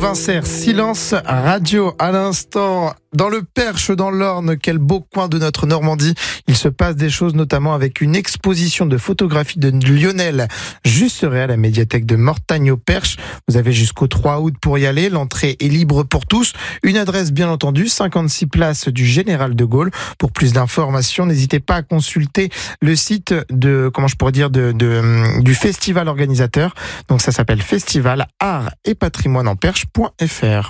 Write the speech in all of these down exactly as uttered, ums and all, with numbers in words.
Vincer, silence radio à l'instant. Dans le Perche, dans l'Orne, quel beau coin de notre Normandie. Il se passe des choses, notamment avec une exposition de photographie de Lionel Jusseret à la médiathèque de Mortagne au Perche. Vous avez jusqu'au trois août pour y aller. L'entrée est libre pour tous. Une adresse, bien entendu, cinquante-six place du Général de Gaulle. Pour plus d'informations, n'hésitez pas à consulter le site de, comment je pourrais dire, de, de, du festival organisateur. Donc ça s'appelle Festival Art et Patrimoine en Perche.fr.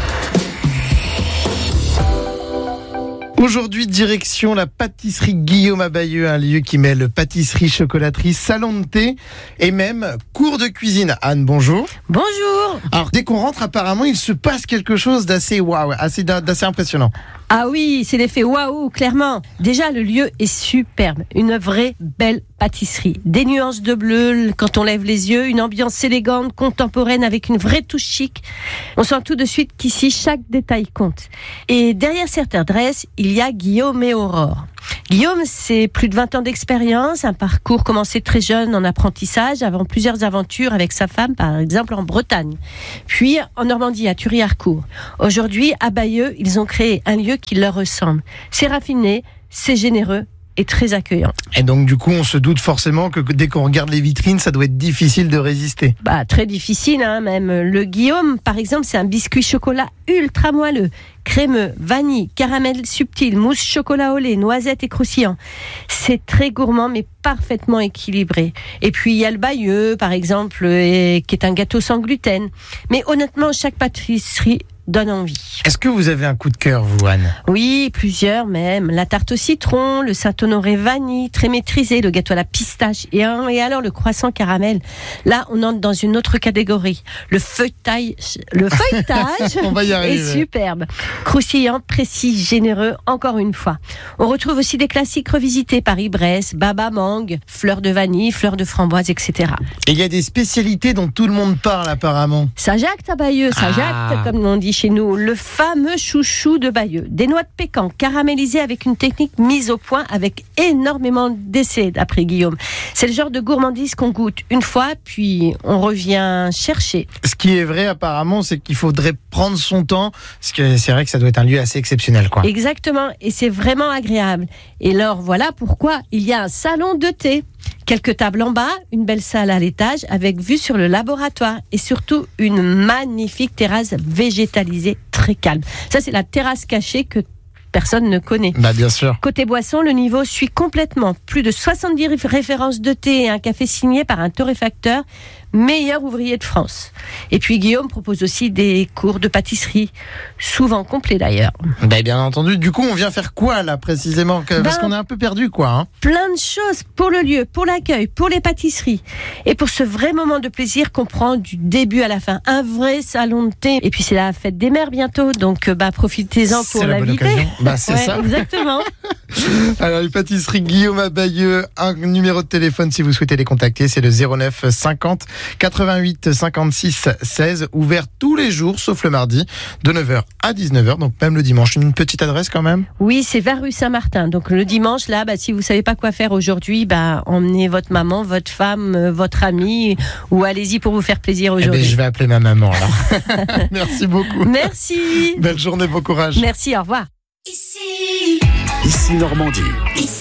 Aujourd'hui, direction la pâtisserie Guillaume à Bayeux, un lieu qui mêle pâtisserie, chocolaterie, salon de thé et même cours de cuisine. Anne, bonjour. Bonjour. Alors, dès qu'on rentre, apparemment, il se passe quelque chose d'assez waouh, assez, d'assez impressionnant. Ah oui, c'est l'effet waouh, clairement. Déjà, le lieu est superbe. Une vraie belle pâtisserie. Des nuances de bleu quand on lève les yeux, une ambiance élégante, contemporaine avec une vraie touche chic. On sent tout de suite qu'ici, chaque détail compte. Et derrière cette adresse, il y a Guillaume et Aurore. Guillaume, c'est plus de vingt ans d'expérience, un parcours commencé très jeune en apprentissage, avant plusieurs aventures avec sa femme, par exemple en Bretagne. Puis en Normandie, à Thury-Harcourt. Aujourd'hui, à Bayeux, ils ont créé un lieu qui leur ressemble. C'est raffiné, c'est généreux et très accueillant. Et donc du coup, on se doute forcément que dès qu'on regarde les vitrines, ça doit être difficile de résister. Bah très difficile, hein, même. Le Guillaume, par exemple, c'est un biscuit chocolat ultra moelleux, crémeux, vanille, caramel subtil, mousse chocolat au lait, noisettes et croustillant. C'est très gourmand, mais parfaitement équilibré. Et puis il y a le Bayeux, par exemple, et, qui est un gâteau sans gluten. Mais honnêtement, chaque pâtisserie donne envie. Est-ce que vous avez un coup de cœur, vous, Anne ? Oui, plusieurs même. La tarte au citron, le Saint-Honoré vanille, très maîtrisé, le gâteau à la pistache et, un, et alors le croissant caramel. Là, on entre dans une autre catégorie. Le feuilletage, le feuilletage on va y arriver. est superbe. Croustillant, précis, généreux, encore une fois. On retrouve aussi des classiques revisités, Paris-Brest, baba mangue, fleurs de vanille, fleurs de framboise, et cetera. Et il y a des spécialités dont tout le monde parle apparemment. Ça jacte à Bayeux, ça jacte, Ah. comme on dit chez nous, le fameux chouchou de Bayeux. Des noix de pécan caramélisées avec une technique mise au point avec énormément d'essais, d'après Guillaume. C'est le genre de gourmandise qu'on goûte une fois, puis on revient chercher. Ce qui est vrai apparemment, c'est qu'il faudrait prendre son temps, parce que c'est vrai que ça doit être un lieu assez exceptionnel, quoi. Exactement, et c'est vraiment agréable. Et alors voilà pourquoi il y a un salon de thé. Quelques tables en bas, une belle salle à l'étage avec vue sur le laboratoire et surtout une magnifique terrasse végétalisée très calme. Ça, c'est la terrasse cachée que personne ne connaît. Bah bien sûr. Côté boisson, le niveau suit complètement. Plus de soixante-dix références de thé et un café signé par un torréfacteur, meilleur ouvrier de France. Et puis Guillaume propose aussi des cours de pâtisserie, souvent complets d'ailleurs. Bah bien entendu. Du coup, on vient faire quoi là précisément que, Parce Ben, qu'on est un peu perdu, quoi. Hein. Plein de choses pour le lieu, pour l'accueil, pour les pâtisseries et pour ce vrai moment de plaisir qu'on prend du début à la fin. Un vrai salon de thé. Et puis c'est la fête des mères bientôt, donc bah profitez-en pour C'est la bonne l'inviter. occasion. Bah c'est Ouais, ça. exactement. Alors, les pâtisseries Guillaume à Bayeux, un numéro de téléphone si vous souhaitez les contacter, c'est le zéro neuf cinquante quatre-vingt-huit cinquante-six seize, ouvert tous les jours sauf le mardi de neuf heures à dix-neuf heures, donc même le dimanche. Une petite adresse quand même. Oui, c'est vers rue Saint-Martin. Donc le dimanche, là, bah, si vous savez pas quoi faire aujourd'hui, bah, emmenez votre maman, votre femme, euh, votre amie, ou allez-y pour vous faire plaisir Eh aujourd'hui. ben, je vais appeler ma maman alors. Merci beaucoup. Merci. Belle journée, bon courage. Merci, au revoir. Ici, ici Normandie. Ici.